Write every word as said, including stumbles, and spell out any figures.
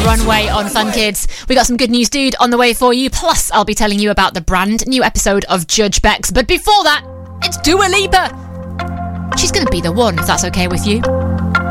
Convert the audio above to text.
Runway on Fun Kids. We got some good news, dude, on the way for you. Plus, I'll be telling you about the brand new episode of Judge Bex. But before that, it's Dua Lipa. She's going to be the one, if that's okay with you.